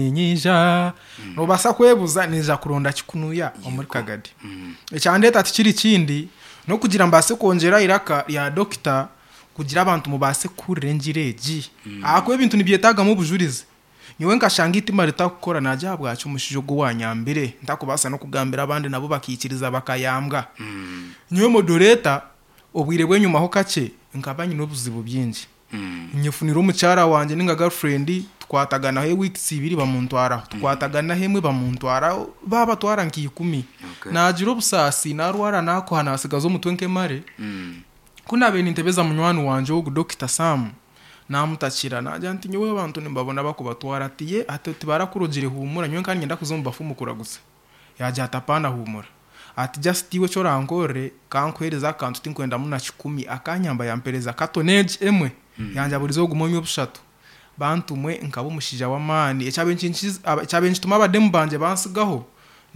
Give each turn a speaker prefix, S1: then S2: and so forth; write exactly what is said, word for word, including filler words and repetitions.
S1: nyija no basa kwebuza nija kuronda kikunuya omuri Kagadi ekyandeta atikiri kindi no kugira mbase kongera iraka ya doctor kugira abantu mubase kurengireji akwe ibintu nibyetaga mu bujurize nyewe nkashanga itima ritakukora najya bwacu mushijogo wanyambere ntakubasa no kugambira abandi nabo bakikiriza bakayambwa nyewe moderator obwire bwe nyuma ho kake nkabanye n'obuzibu byinji nyefunira umucyara wanje ninga girlfriend twatagana he weeks ibiri bamuntwara twatagana hemwe bamuntwara baba twara nkikumi najiro busasi narwara nako hanasigazo mutwenke mare kuna bene ntebeza munywani wanje wo Doctor Sam namutakira najya nti nyewe abantu nimbabona bakubatwara atiye ati barakurogire humura nyewe kandi ngenda kuzomba fumukura gusa yaje atapana humura ati just iwe cyo rankore kankwereza akantu tinkwenda muna kikumi akanyamba yampereza katoneje emwe yanja burizo gumonyo bushatu bantu mwe nkabo mushija wa mani echabenchi echabenchi tuma bademu banje bansigaho